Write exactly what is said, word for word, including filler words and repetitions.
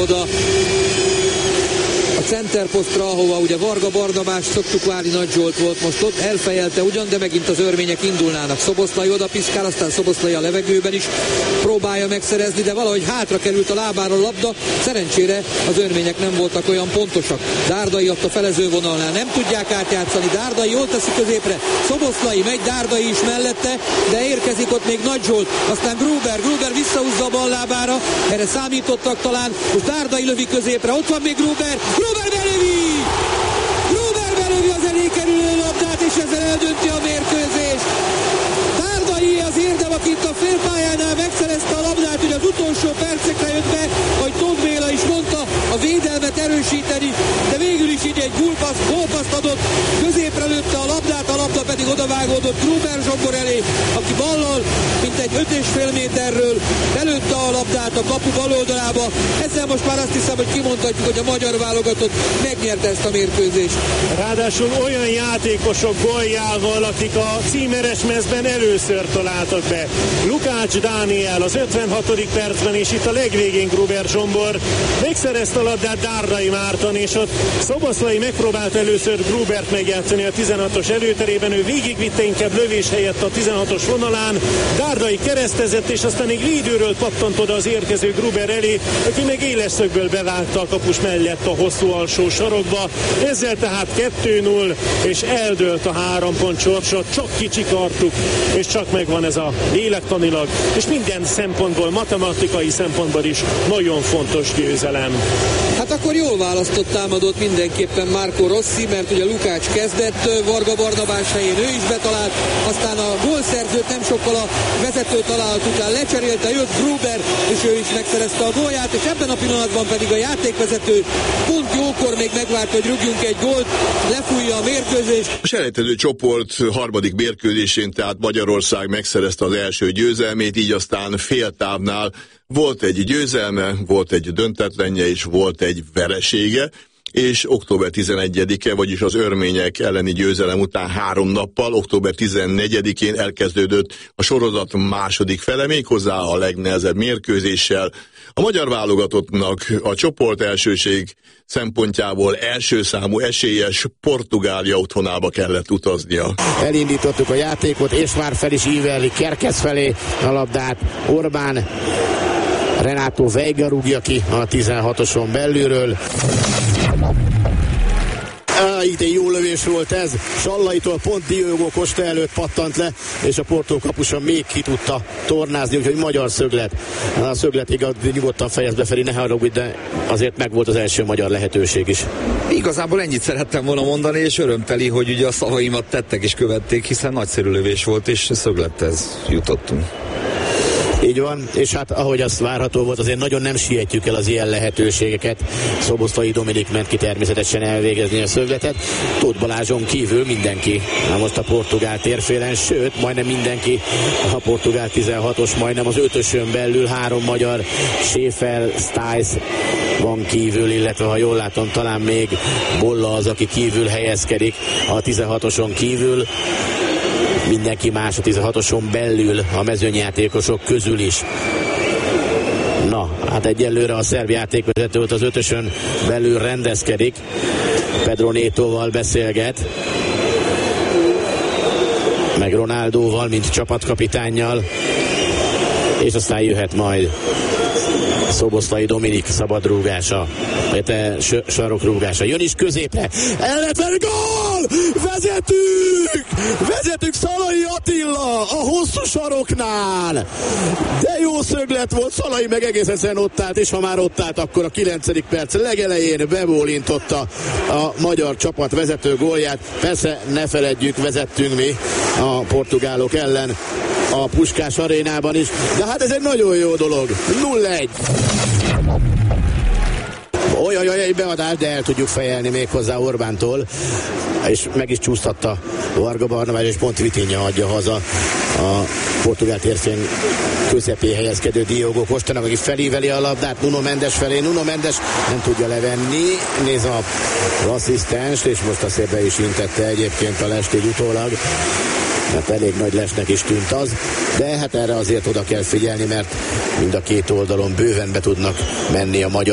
oda a centerposztra, ahova ugye Varga Barnabás, szoktuk várni, Nagy Zsolt volt most ott, elfejelte ugyan, de megint az örmények indulnának. Szoboszlai oda piszkál, aztán Szoboszlai a levegőben is próbálja megszerezni, de valahogy hátra került a lábára a labda, szerencsére az örmények nem voltak olyan pontosak. Dárdai ott a felezővonalnál nem tudják átjátszani, Dárdai jól teszi középre, Szoboszlai megy, Dárdai is mellette, de érkezik ott még Nagy Zsolt, aztán Gruber, Gruber visszahúzza a bal lábára, erre számítottak talán, most Dárdai lövi középre, ott van még Gruber, Gruber belövi! Gruber belövi az elé kerülő labdát, és ezzel eldönti a mérkőzést. Dárdai az érdem, akit a félpályánál megszerezte a labdát, hogy az utolsó percekre jött be, hogy Tóth Béla is mondta, a védelmet erősíteni, de végül is így egy gólpaszt, gólpaszt adott, középre lőtte a labdát, a labda pedig odavágódott Gruber Zsombor elé, aki ballal, mint egy öt és fél méterről belőtte a labdát a kapu bal oldalába. Ezzel most már azt hiszem, hogy kimondhatjuk, hogy a magyar válogatott megnyerte ezt a mérkőzést. Ráadásul olyan játékosok góljával, akik a címeres mezben először találtak be. Lukács Dániel az ötvenhatodik percben, és itt a legvégén Gruber Zsombor megszerezte a labdát Dárdai Márton, és ott Szoboszlai megpróbált először Grubert megjátszani a tizenhatos előterében, ő végigvitte inkább lövés helyett a tizenhatos vonalán, Dárdai keresztezett, és aztán egy védőről pattant oda az érkező Gruber elé, aki meg éles szögből bevágta a kapus mellett a hosszú alsó sarokba. Ezzel tehát kettő null, és eldőlt a három pont sorsa, csak kicsikartuk, és csak megvan ez a lélektanilag, és minden szempontból, matematikai szempontból is nagyon fontos győzelem. Hát akkor jól választott támadott mindenképpen Marco Rossi, mert ugye Lukács kezdett, Varga Barnabás helyén ő is betalált, aztán a gólszerzőt nem sokkal a vezető találat után lecserélte, jött Gruber, és ő is megszerezte a gólját, és ebben a pillanatban pedig a játékvezető pont jókor még megvárt, hogy rúgjunk egy gólt, lefújja a mérkőzést. A selejtező csoport harmadik mérkőzésén tehát Magyarország megszerezte az első győzelmét, így aztán féltávnál volt egy győzelme, volt egy döntetlenje és volt egy veresége, és október tizenegyedike, vagyis az örmények elleni győzelem után három nappal, október tizennegyedikén elkezdődött a sorozat második fele, méghozzá a legnehezebb mérkőzéssel. A magyar válogatottnak a csoport elsőség szempontjából első számú esélyes Portugália otthonába kellett utaznia. Elindítottuk a játékot, és már fel is ívelli Kerkez felé a labdát. Orbán Renato Veiga rúgja ki a tizenhatoson belülről. Ah, itt egy jó lövés volt ez, Sallaitól pont Diogo Costa előtt pattant le, és a Portó kapusa még ki tudta tornázni, úgyhogy magyar szöglet. A szöglet igaz, nyugodtan fejezd be, Feri, ne haragudj, de azért meg volt az első magyar lehetőség is. Igazából ennyit szerettem volna mondani, és örömteli, hogy ugye a szavaimat tettek és követték, hiszen nagyszerű lövés volt, és szöglethez jutottunk. Így van, és hát ahogy azt várható volt, azért nagyon nem sietjük el az ilyen lehetőségeket. Szoboszlai Dominik ment ki természetesen elvégezni a szögletet. Tóth Balázson kívül mindenki. Na most a portugál térfélen, sőt, majdnem mindenki a portugál tizenhatos, majdnem az ötösön belül három magyar, Schäfer, Stiles van kívül, illetve ha jól látom, talán még Bolla az, aki kívül helyezkedik a tizenhatoson kívül. Mindenki más a tizenhatoson belül a mezőnyjátékosok közül is. Na, hát egyelőre a szerb játékvezető az ötösön belül rendezkedik. Pedro Nétóval beszélget. Meg Ronaldóval, mint csapatkapitánnyal. És aztán jöhet majd Szoboszlai Dominik szabadrúgása, vagy te sarokrúgása. Jön is középre. Elvetlen gól! Vezetünk! Vezetünk Szalai Attila a hosszú saroknál. De jó szöglet volt, Szalai meg egész egyszerűen ott állt, és ha már ott állt, akkor a kilencedik perc legelején bebólintotta a magyar csapat vezető gólját. Persze ne feledjük, vezettünk mi a portugálok ellen a Puskás arénában is, de hát ez egy nagyon jó dolog. nulla egy. Olyan egy beadás, de el tudjuk fejelni még hozzá Orbántól, és meg is csúsztatta Varga Barnabás, és pont Vitinha adja haza a portugál térfén közepén helyezkedő Diogo Costának, aki felíveli a labdát Nuno Mendes felé. Nuno Mendes nem tudja levenni, néz a asszisztenst, és most azt be is intette egyébként a lest így utólag, mert elég nagy lesnek is tűnt az, de hát erre azért oda kell figyelni, mert mind a két oldalon bőven be tudnak menni a magyar